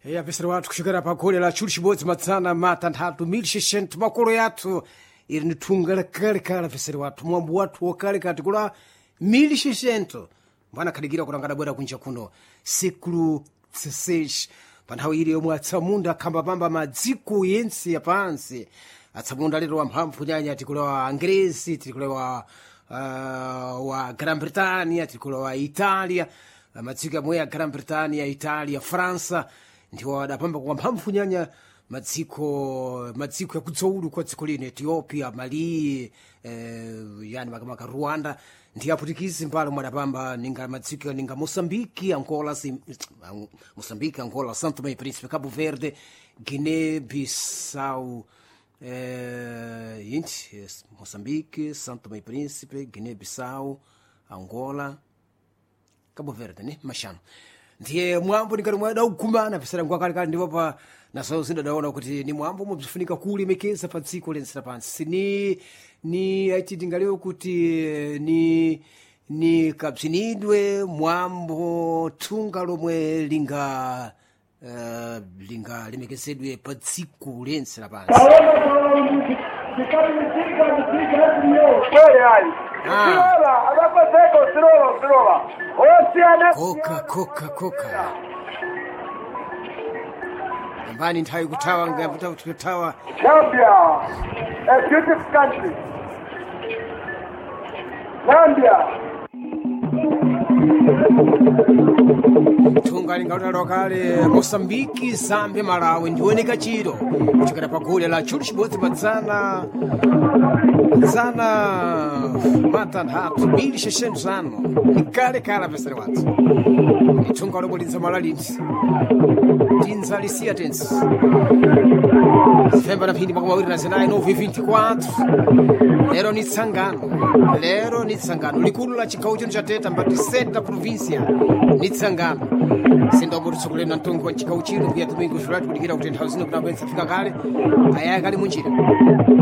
apesera wathu kuchokera pa gole la chulu chibodzi madzana matanthatu 1600 makolo yathu ili ni thunga lakalekale apesera wathu mwambo wathu wokalekale tikula 1600 mbwana akhadikira kuti angadabwera kunja kuno sekulu 16 pa nthawi ili yomwe atsamunda akhamba pamba madziko yense yapansi atsamunda lero wamphamvu nyanya tikulewa angrezi tikulewa wa Gran Bretagna tikulewa Italia madziko amwe ya Gran Bretagna Italia Fransa ndiwo adapamba kwa mphamvu nyanya madziko yakudzoulu kwa dziko lino Ethiopia Mali yani makamaka Rwanda ndi aputikizi mbalo mwadapamba ninga madziko ninga Moçambique Angola Santo Tomé e Príncipe Cabo Verde Guiné Bissau Moçambique Santo Tomé e Príncipe Guiné Bissau Angola Cabo Verde ne mashano ndiye mwambo nikati mwada ukumana pesera ngwa kale ndipo pa naso zindadaona kuti ni mwambo mubzifunika kulemekeza pa dziko lense lapansi ni achitingaleo kuti ni kabzinidwe mwambo thunga lomwe linga lemekezedwe pa dziko lense lapansi koka ambani nthawi kuthawa ngavuta kuthawa Zambia, a beautiful country. Zambia. thunga lingautalo kale Moçambique Zambia Malawi ndioneka chiro kuchokera pa gole la chulu chibodzi madzana matanthatu 1600 ikalekale apesera wathu ithunga lomwe linzamala liti tinzalisiya tensi zifemba na mphindi makumi awiri na zinayi 924 lero ni tsangano likulu la chigawo chino cha Tete mbati senta provincia ni tsangano sindobutitsokoleni na mtongi wa chigawo chino kuya tumingi ushulati kudikira kuti nthawi zino kuna kwensa fika kale ayaya kali munjira